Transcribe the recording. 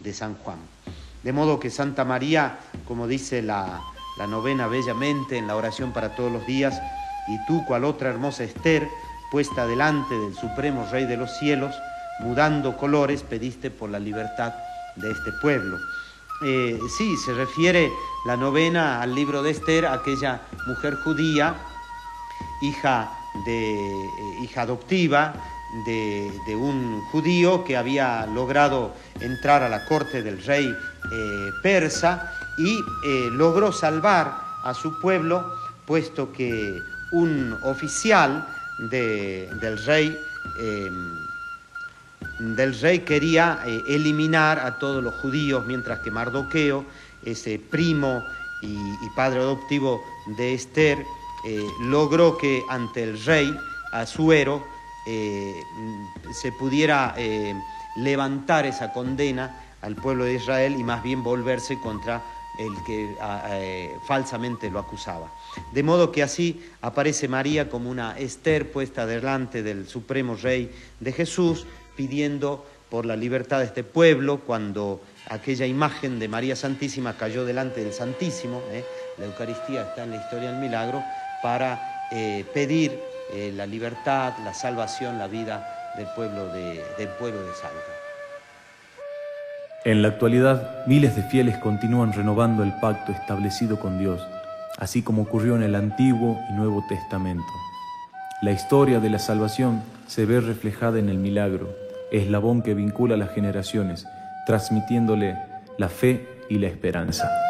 de San Juan. De modo que Santa María, como dice la novena bellamente en la oración para todos los días, y tú, cual otra hermosa Ester, puesta delante del supremo Rey de los cielos, mudando colores, pediste por la libertad de este pueblo. Sí, se refiere la novena al libro de Ester, aquella mujer judía, hija adoptiva de un judío que había logrado entrar a la corte del rey persa y logró salvar a su pueblo, puesto que un oficial del rey quería eliminar a todos los judíos, mientras que Mardoqueo, ese primo y padre adoptivo de Ester, logró que ante el rey Asuero se pudiera levantar esa condena al pueblo de Israel y más bien volverse contra el que falsamente lo acusaba. De modo que así aparece María como una Ester puesta delante del supremo Rey de Jesús, pidiendo por la libertad de este pueblo. Cuando aquella imagen de María Santísima cayó delante del Santísimo, la Eucaristía está en la historia del milagro, para pedir la libertad, la salvación, la vida del pueblo de Salta. En la actualidad, miles de fieles continúan renovando el pacto establecido con Dios, así como ocurrió en el Antiguo y Nuevo Testamento. La historia de la salvación se ve reflejada en el milagro, eslabón que vincula a las generaciones, transmitiéndole la fe y la esperanza.